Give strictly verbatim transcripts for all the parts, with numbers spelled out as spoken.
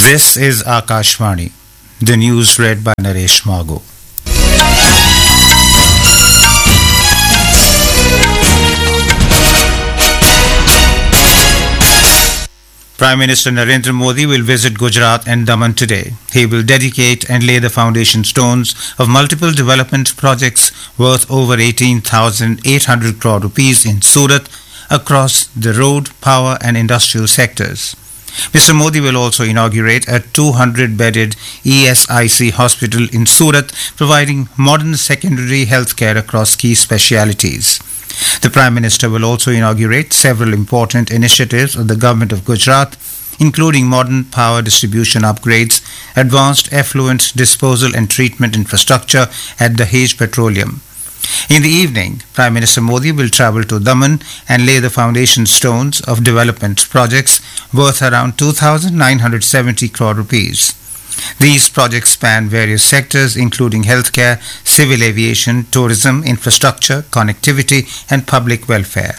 This is Akashvani. The news read by Naresh Mago. Prime Minister Narendra Modi will visit Gujarat and Daman today. He will dedicate and lay the foundation stones of multiple development projects worth over eighteen thousand eight hundred crore rupees in Surat across the road, power and industrial sectors. Mister Modi will also inaugurate a two hundred bedded E S I C hospital in Surat, providing modern secondary health care across key specialities. The Prime Minister will also inaugurate several important initiatives of the Government of Gujarat, including modern power distribution upgrades, advanced effluent disposal and treatment infrastructure at Dahej Petroleum. In the evening, Prime Minister Modi will travel to Daman and lay the foundation stones of development projects worth around two thousand nine hundred seventy crore rupees. These projects span various sectors including healthcare, civil aviation, tourism, infrastructure, connectivity and public welfare.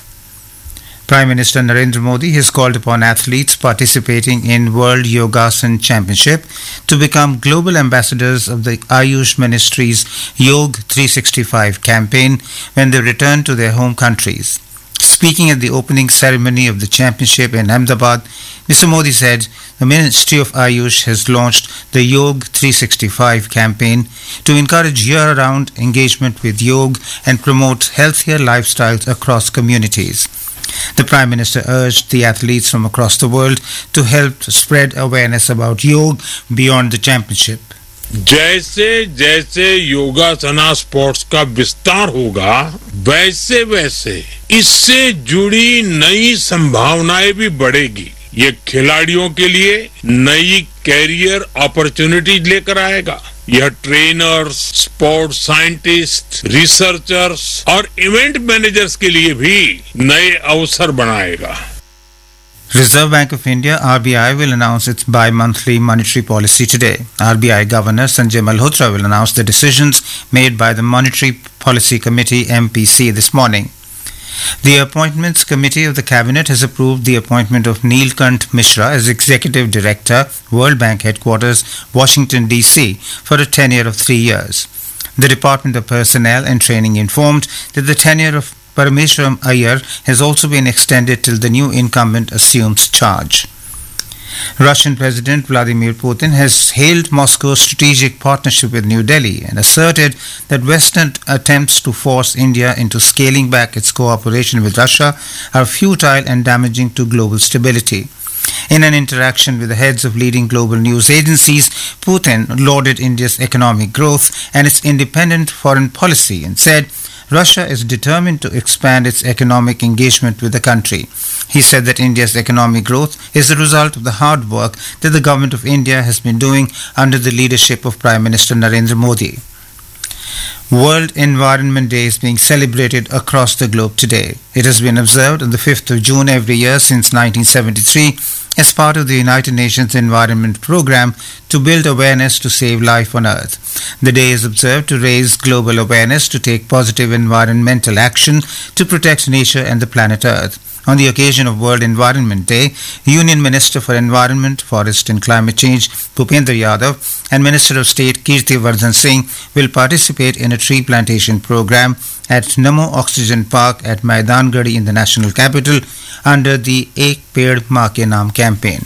Prime Minister Narendra Modi has called upon athletes participating in World Yogasan Championship to become global ambassadors of the Ayush Ministry's Yog three sixty-five campaign when they return to their home countries. Speaking at the opening ceremony of the championship in Ahmedabad, Mister Modi said the Ministry of Ayush has launched the Yog three sixty-five campaign to encourage year-round engagement with yoga and promote healthier lifestyles across communities. The Prime Minister urged the athletes from across the world to help spread awareness about yoga beyond the championship. जैसे जैसे योगासना sports का विस्तार होगा वैसे वैसे इससे जुड़ी नई संभावनाएं भी बढ़ेगी। ये खिलाड़ियों के लिए नई कैरियर अपॉर्चुनिटीज लेकर आएगा। यह ट्रेनर्स, स्पोर्ट्स साइंटिस्ट, रिसर्चर्स और इवेंट मैनेजर्स के लिए भी नए अवसर बनाएगा। Reserve Bank of India R B I will announce its bi-monthly monetary policy today. R B I Governor Sanjay Malhotra will announce the decisions made by the Monetary Policy Committee M P C this morning. The Appointments Committee of the Cabinet has approved the appointment of Neelkant Mishra as Executive Director, World Bank Headquarters, Washington D C for a tenure of three years. The Department of Personnel and Training informed that the tenure of Parameswaram Iyer has also been extended till the new incumbent assumes charge. Russian President Vladimir Putin has hailed Moscow's strategic partnership with New Delhi and asserted that Western attempts to force India into scaling back its cooperation with Russia are futile and damaging to global stability. In an interaction with the heads of leading global news agencies, Putin lauded India's economic growth and its independent foreign policy and said Russia is determined to expand its economic engagement with the country. He said that India's economic growth is the result of the hard work that the government of India has been doing under the leadership of Prime Minister Narendra Modi. World Environment Day is being celebrated across the globe today. It has been observed on the fifth of June every year since nineteen seventy-three as part of the United Nations Environment Programme to build awareness to save life on Earth. The day is observed to raise global awareness to take positive environmental action to protect nature and the planet Earth. On the occasion of World Environment Day, Union Minister for Environment, Forest and Climate Change Bhupendra Yadav and Minister of State Kirti Vardhan Singh will participate in a tree plantation program at Namo Oxygen Park at Maidangadi in the national capital under the Ek Ped Maa Ke Naam campaign.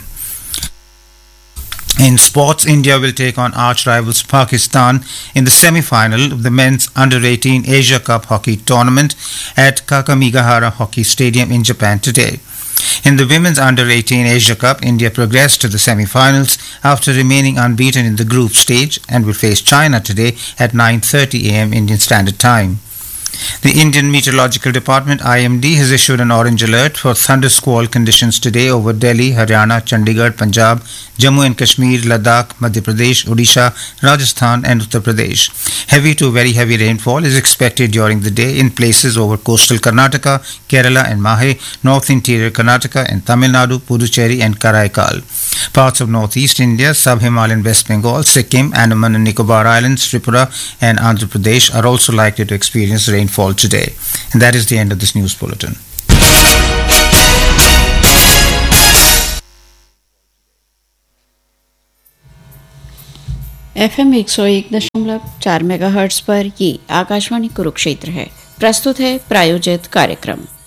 In sports, India will take on arch-rivals Pakistan in the semi-final of the men's under eighteen Asia Cup hockey tournament at Kakamigahara Hockey Stadium in Japan today. In the women's under eighteen Asia Cup, India progressed to the semi-finals after remaining unbeaten in the group stage and will face China today at nine thirty a m Indian Standard Time. The Indian Meteorological Department I M D has issued an orange alert for thunder squall conditions today over Delhi, Haryana, Chandigarh, Punjab, Jammu and Kashmir, Ladakh, Madhya Pradesh, Odisha, Rajasthan and Uttar Pradesh. Heavy to very heavy rainfall is expected during the day in places over coastal Karnataka, Kerala and Mahe, north interior Karnataka and Tamil Nadu, Puducherry and Karaikal. Parts of northeast India, sub-Himalayan West Bengal, Sikkim, Andaman and Nicobar Islands, Tripura and Andhra Pradesh are also likely to experience rainfall today. And that is the end of this news bulletin. F M एक सौ एक दशमलव चार megahertz पर ये आकाशवाणी कुरुक्षेत्र है। प्रस्तुत है प्रायोजित कार्यक्रम।